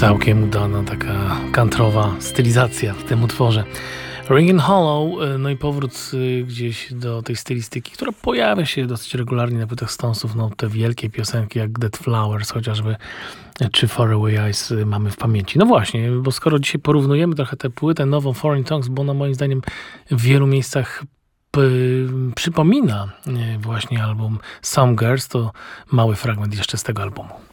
Całkiem udana taka kantrowa stylizacja w tym utworze. Ringing Hollow, no i powrót gdzieś do tej stylistyki, która pojawia się dosyć regularnie na płytach Stonesów, no te wielkie piosenki jak Dead Flowers chociażby, czy Faraway Eyes mamy w pamięci. No właśnie, bo skoro dzisiaj porównujemy trochę tę płytę nową Foreign Tongues, bo ona moim zdaniem w wielu miejscach przypomina właśnie album Some Girls, to mały fragment jeszcze z tego albumu.